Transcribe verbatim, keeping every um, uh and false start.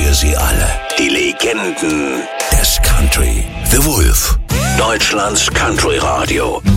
wir sie alle. Die Legenden des Country. The Wolf. Deutschlands Country Radio.